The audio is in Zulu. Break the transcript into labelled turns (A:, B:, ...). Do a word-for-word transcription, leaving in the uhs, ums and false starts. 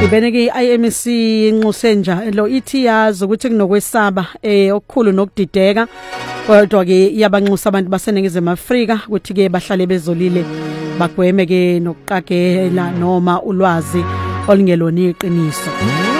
A: Ibeneke I M C inxusenja lo ithi yazi ukuthi kunokwesaba eh okukhulu nokudideka kodwa ke iyabanxusa abantu baseningizimu Afrika ukuthi ke bahlale bezolile bagweme ke nokuqagela noma ulwazi olungelona iqiniso.